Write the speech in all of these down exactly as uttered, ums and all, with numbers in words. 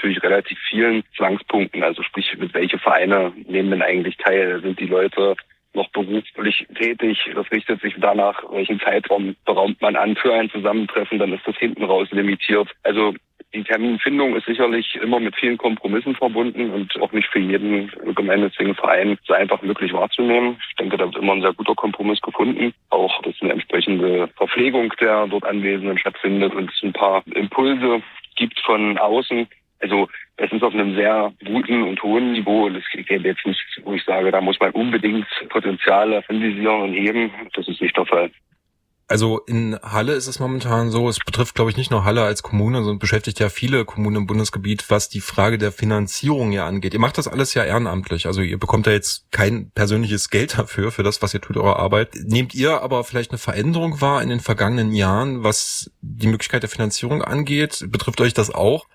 natürlich relativ vielen Zwangspunkten. Also sprich, mit welche Vereine nehmen denn eigentlich teil? Sind die Leute noch beruflich tätig? Das richtet sich danach, welchen Zeitraum beraumt man an für ein Zusammentreffen, dann ist das hinten raus limitiert. Also die Terminfindung ist sicherlich immer mit vielen Kompromissen verbunden und auch nicht für jeden gemeinnützigen Verein so einfach möglich wahrzunehmen. Ich denke, da wird immer ein sehr guter Kompromiss gefunden. Auch, dass eine entsprechende Verpflegung der dort Anwesenden stattfindet und es ein paar Impulse gibt von außen. Also es ist auf einem sehr guten und hohen Niveau und es geht jetzt nicht, wo ich sage, da muss man unbedingt Potenziale anvisieren und heben. Das ist nicht der Fall. Also in Halle ist es momentan so, es betrifft, glaube ich, nicht nur Halle als Kommune, sondern beschäftigt ja viele Kommunen im Bundesgebiet, was die Frage der Finanzierung ja angeht. Ihr macht das alles ja ehrenamtlich, also ihr bekommt ja jetzt kein persönliches Geld dafür, für das, was ihr tut, eure Arbeit. Nehmt ihr aber vielleicht eine Veränderung wahr in den vergangenen Jahren, was die Möglichkeit der Finanzierung angeht? Betrifft euch das auch?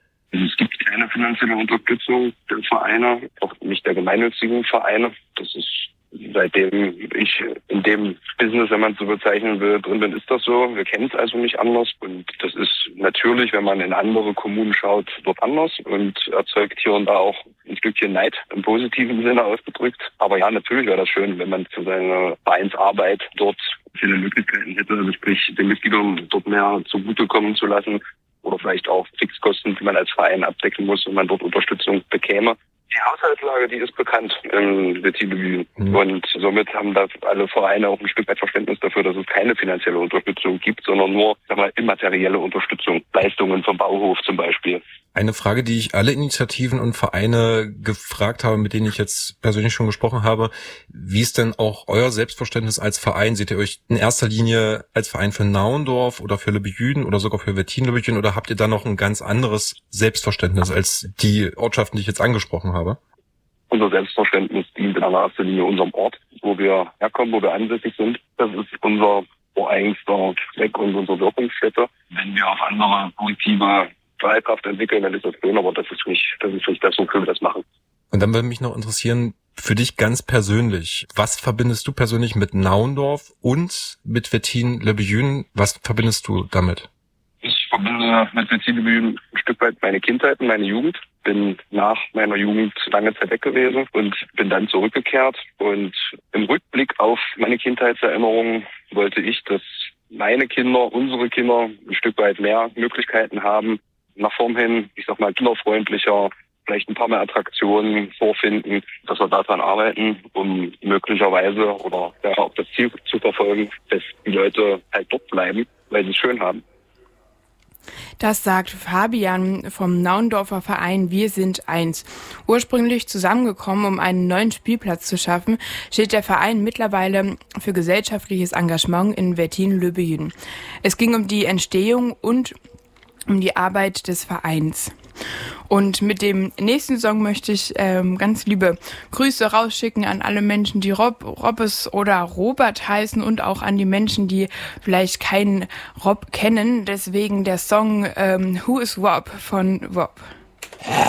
Es gibt keine finanzielle Unterstützung der Vereine, auch nicht der gemeinnützigen Vereine. Das ist seitdem ich in dem Business, wenn man es so bezeichnen will, drin bin, ist das so. Wir kennen es also nicht anders. Und das ist natürlich, wenn man in andere Kommunen schaut, dort anders und erzeugt hier und da auch ein Stückchen Neid im positiven Sinne ausgedrückt. Aber ja, natürlich wäre das schön, wenn man für seine Vereinsarbeit dort viele Möglichkeiten hätte, also sprich den Mitgliedern dort mehr zugutekommen zu lassen oder vielleicht auch Fixkosten, die man als Verein abdecken muss und man dort Unterstützung bekäme. Die Haushaltslage, die ist bekannt im Wettine mhm. und somit haben da alle Vereine auch ein Stück weit Verständnis dafür, dass es keine finanzielle Unterstützung gibt, sondern nur, sag mal, immaterielle Unterstützung, Leistungen vom Bauhof zum Beispiel. Eine Frage, die ich alle Initiativen und Vereine gefragt habe, mit denen ich jetzt persönlich schon gesprochen habe, wie ist denn auch euer Selbstverständnis als Verein? Seht ihr euch in erster Linie als Verein für Naundorf oder für Löbejüden oder sogar für Wettine-Löbejüden oder habt ihr da noch ein ganz anderes Selbstverständnis als die Ortschaften, die ich jetzt angesprochen habe? Unser Selbstverständnis dient in erster Linie unserem Ort, wo wir herkommen, wo wir ansässig sind. Das ist unser ureigenster Fleck und unsere Wirkungsstätte. Wenn wir auf andere positive Strahlkraft entwickeln, dann ist das schön, aber das ist nicht, das ist nicht das, wofür wir das machen. Und dann würde mich noch interessieren, für dich ganz persönlich, was verbindest du persönlich mit Naundorf und mit Wettine-Löbejüden? Was verbindest du damit? Ich verbinde mit Wettine-Löbejüden ein Stück weit meine Kindheit und meine Jugend. Bin nach meiner Jugend lange Zeit weg gewesen und bin dann zurückgekehrt. Und im Rückblick auf meine Kindheitserinnerungen wollte ich, dass meine Kinder, unsere Kinder ein Stück weit mehr Möglichkeiten haben, nach vorn hin, ich sag mal, kinderfreundlicher, vielleicht ein paar mehr Attraktionen vorfinden, dass wir daran arbeiten, um möglicherweise oder ja, auch das Ziel zu verfolgen, dass die Leute halt dort bleiben, weil sie es schön haben. Das sagt Fabian vom Naundorfer Verein Wir sind eins. Ursprünglich zusammengekommen, um einen neuen Spielplatz zu schaffen, steht der Verein mittlerweile für gesellschaftliches Engagement in Wettine-Löbejüden. Es ging um die Entstehung und um die Arbeit des Vereins. Und mit dem nächsten Song möchte ich ähm, ganz liebe Grüße rausschicken an alle Menschen, die Rob, Robbes oder Robert heißen und auch an die Menschen, die vielleicht keinen Rob kennen. Deswegen der Song ähm, Who is Rob von Rob.